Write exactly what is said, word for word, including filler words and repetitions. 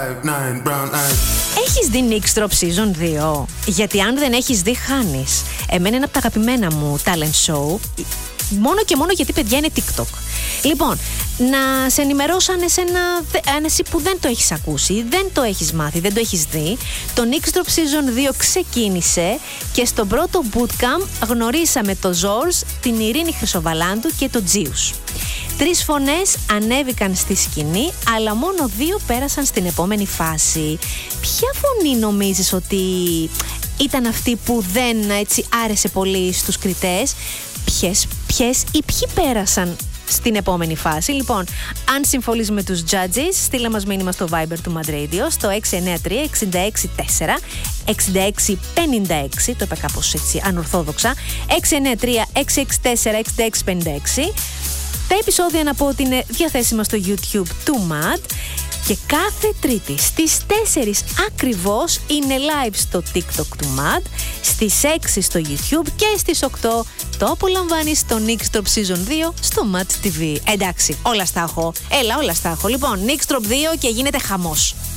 Έχεις δει Nixtrop Season δύο? Γιατί αν δεν έχεις δει, χάνεις. Εμένα είναι από τα αγαπημένα μου talent show. Μόνο και μόνο γιατί, παιδιά, είναι TikTok. Λοιπόν, να σε ενημερώσω αν εσένα, αν εσύ που δεν το έχεις ακούσει, δεν το έχεις μάθει, δεν το έχεις δει. Το Nixtrop Season δύο ξεκίνησε και στο πρώτο bootcamp γνωρίσαμε το Ζόρς, την Ειρήνη Χρυσοβαλάντου και το Τζίους. Τρεις φωνές ανέβηκαν στη σκηνή, αλλά μόνο δύο πέρασαν στην επόμενη φάση. Ποια φωνή νομίζεις ότι ήταν αυτή που δεν έτσι άρεσε πολύ στους κριτές? Ποιες, ποιες ή ποιοι πέρασαν στην επόμενη φάση? Λοιπόν, αν συμφωνείς με τους judges, στείλε μας μήνυμα στο Viber του Mad Radio στο έξι εννιά τρία έξι έξι τέσσερα έξι έξι πέντε έξι, το είπα κάπως έτσι ανορθόδοξα, έξι εννιά τρία έξι έξι τέσσερα έξι έξι πέντε έξι. Τα επεισόδια, να πω ότι είναι διαθέσιμα στο YouTube του Mad, και κάθε Τρίτη στις τέσσερις ακριβώς είναι live στο TikTok του Mad, στις έξι στο YouTube και στις οκτώ το απολαμβάνεις στο Nixtrop Season δύο στο Mad τι βι. Εντάξει, όλα στα έχω. Έλα, όλα στα έχω. Λοιπόν, Nixtrop δύο και γίνεται χαμός.